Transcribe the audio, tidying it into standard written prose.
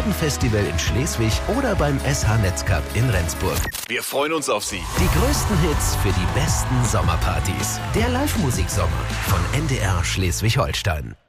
Abendfestival in Schleswig oder beim SH Netzcup in Rendsburg. Wir freuen uns auf Sie. Die größten Hits für die besten Sommerpartys. Der Live-Musik-Sommer von NDR Schleswig-Holstein.